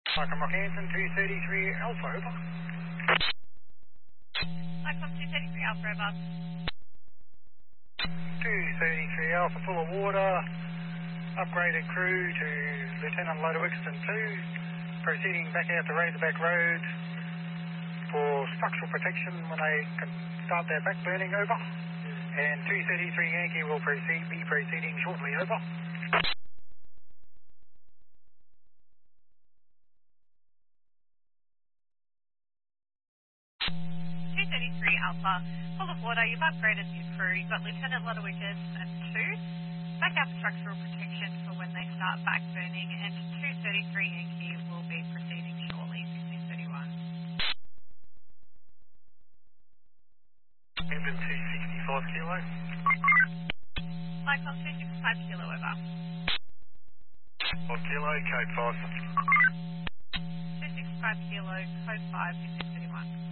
Micron Rockhampton, 233 Alpha, over. Micron 233 Alpha, over. 233 Alpha, full of water. Upgraded crew to Lieutenant Loader Wixton 2. Proceeding back out to Razorback Road for structural protection when they can start their back burning, over. And 233 Yankee will be proceeding shortly, over. 233 Alpha, full of water. You've upgraded your crew. You've got Lieutenant Lodewick and 2. Back out for structural protection for when they start back burning. And 233 Yankee will be proceeding shortly, 1631. Engine 265 kilo. Micron 265 kilo, over. 5 kilo, code 5. 265 kilo, code 5, 1631.